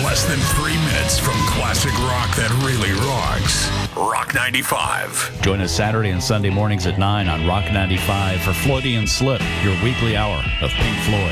less than 3 minutes from classic rock that really rocks. Rock 95. Join us Saturday and Sunday mornings at 9 on Rock 95 for Floydian Slip, your weekly hour of Pink Floyd.